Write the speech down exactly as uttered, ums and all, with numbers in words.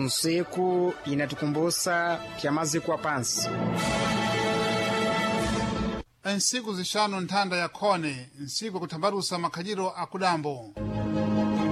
nsiku inatukumbusa pya maziko apansi. Ensiku zishanu nthanda ya khone, nsiku kutambarusa makhajiro akudambo.